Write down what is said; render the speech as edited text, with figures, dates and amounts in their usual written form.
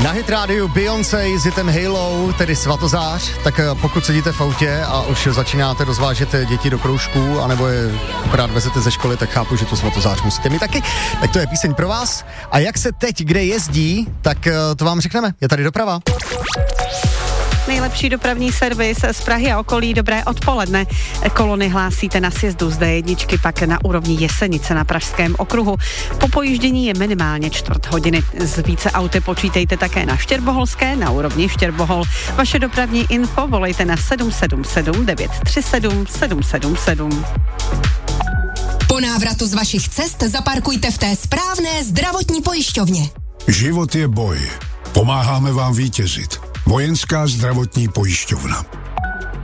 Na Hit rádiu Beyoncé s hitem Halo, tedy Svatozář, tak pokud sedíte v autě a už začínáte rozvážet děti do kroužků, anebo je akorát vezete ze školy, tak chápu, že tu Svatozář musíte mít taky. Tak to je píseň pro vás. A jak se teď kde jezdí, tak to vám řekneme. Je tady doprava. Nejlepší dopravní servis z Prahy a okolí, dobré odpoledne. Kolony hlásíte na sjezdu z D1, pak na úrovni Jesenice na Pražském okruhu. Po pojíždění je minimálně 4 hodiny. Z více auty počítejte také na Štěrboholské, na úrovni Štěrbohol. Vaše dopravní info volejte na 777 937 777. Po návratu z vašich cest zaparkujte v té správné zdravotní pojišťovně. Život je boj. Pomáháme vám vítězit. Vojenská zdravotní pojišťovna.